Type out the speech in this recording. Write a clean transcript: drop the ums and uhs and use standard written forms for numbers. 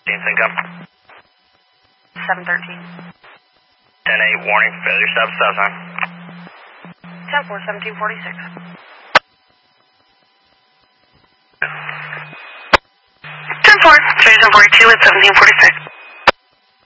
Sync up. 713. 10-8, warning, failure stop sign. 10-4, 1746. 10-4, 3742 at 1746.